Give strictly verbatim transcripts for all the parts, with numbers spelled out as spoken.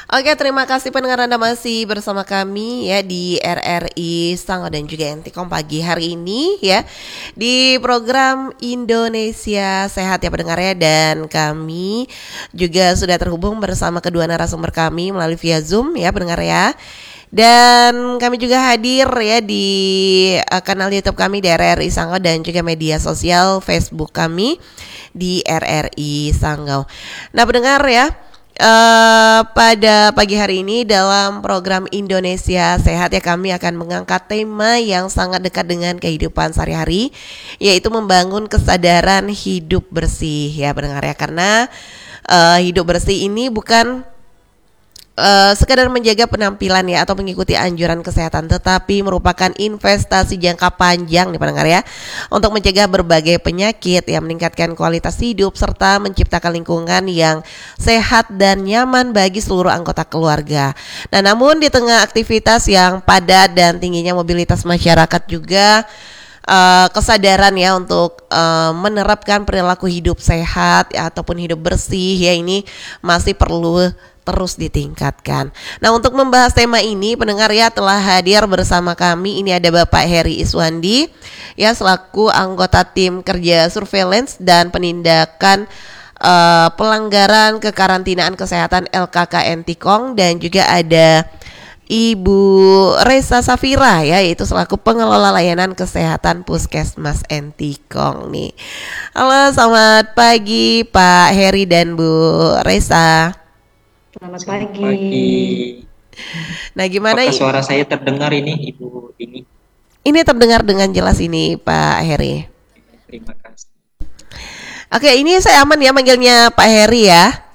Oke, terima kasih pendengar Anda masih bersama kami ya di R R I Sango dan juga Entikom pagi hari ini ya di program Indonesia Sehat ya pendengar ya, dan kami juga sudah terhubung bersama kedua narasumber kami melalui via Zoom ya pendengar ya. Dan kami juga hadir ya di uh, kanal YouTube kami di R R I Sanggau dan juga media sosial Facebook kami di R R I Sanggau. Nah pendengar ya, uh, pada pagi hari ini dalam program Indonesia Sehat ya kami akan mengangkat tema yang sangat dekat dengan kehidupan sehari-hari, yaitu membangun kesadaran hidup bersih ya pendengar ya. Karena uh, hidup bersih ini bukan Uh, sekadar menjaga penampilan ya atau mengikuti anjuran kesehatan, tetapi merupakan investasi jangka panjang nih pendengar ya, untuk mencegah berbagai penyakit yang meningkatkan kualitas hidup serta menciptakan lingkungan yang sehat dan nyaman bagi seluruh anggota keluarga. Nah, namun di tengah aktivitas yang padat dan tingginya mobilitas masyarakat juga Uh, kesadaran ya untuk uh, menerapkan perilaku hidup sehat ya, ataupun hidup bersih ya ini masih perlu terus ditingkatkan. Nah untuk membahas tema ini pendengar ya telah hadir bersama kami, ini ada Bapak Heri Iswandi ya selaku anggota tim kerja surveillance dan penindakan uh, pelanggaran kekarantinaan kesehatan L K K Entikom, dan juga ada Ibu Resa Safira ya, yaitu selaku pengelola layanan kesehatan Puskesmas Entikom nih. Halo, selamat pagi Pak Heri dan Bu Resa. Selamat Selamat pagi. pagi. Nah, gimana Apakah i- suara saya terdengar ini, Ibu ini? ini terdengar dengan jelas ini Pak Heri. Terima kasih. Oke, ini saya aman ya manggilnya Pak Heri ya.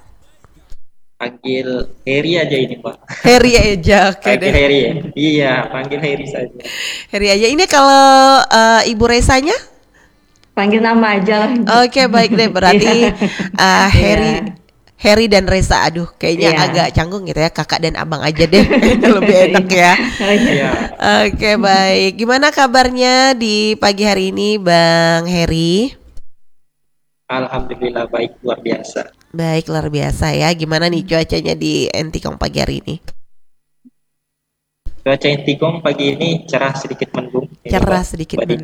Panggil Heri aja ini, Pak. Heri aja, oke Panggil deh. Heri ya? Iya, panggil Heri saja. Heri aja. Ini kalau uh, Ibu Resanya? Panggil nama aja lah. Oke, baik deh. Berarti uh, Heri Iya. Heri dan Resa, aduh kayaknya Iya. agak canggung gitu ya, kakak dan abang aja deh, lebih enak ya. Oh, iya. Iya, Oke baik, gimana kabarnya di pagi hari ini Bang Heri? Alhamdulillah baik, luar biasa. Baik, luar biasa ya. Gimana nih cuacanya di Entikom pagi hari ini? Cuaca Intikom pagi ini cerah sedikit mendung. Ini, Cerah Pak. sedikit Mbak Dini.